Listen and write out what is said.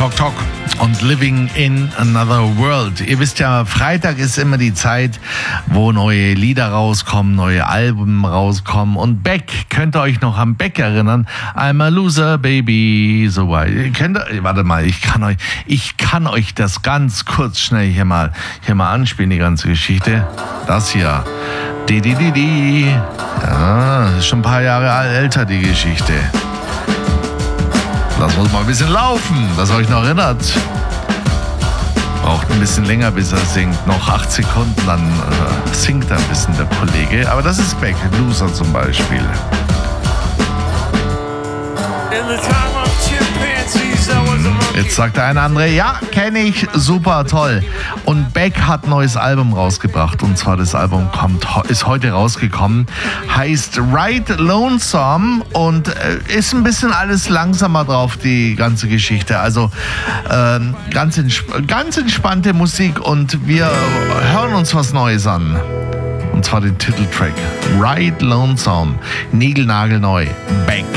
Talk Talk und Living in Another World. Ihr wisst ja, Freitag ist immer die Zeit, wo neue Lieder rauskommen, neue Alben rauskommen. Und Beck, könnt ihr euch noch an Beck erinnern? I'm a loser, baby. So weit. Warte mal, ich kann euch das ganz kurz schnell hier mal anspielen, die ganze Geschichte. Das hier. Die. Ja, ist schon ein paar Jahre älter, die Geschichte. Lass uns mal ein bisschen laufen, dass ihr euch noch erinnert. Braucht ein bisschen länger, bis er singt. Noch 8 Sekunden, dann singt er ein bisschen der Kollege. Aber das ist Beck, Loser zum Beispiel. Jetzt sagt der eine andere, ja, kenne ich, super, toll. Und Beck hat ein neues Album rausgebracht. Und zwar das Album ist heute rausgekommen. Heißt Ride Lonesome und ist ein bisschen alles langsamer drauf, die ganze Geschichte. Also ganz entspannte Musik und wir hören uns was Neues an. Und zwar den Titeltrack Ride Lonesome, niegelnagelneu, Beck.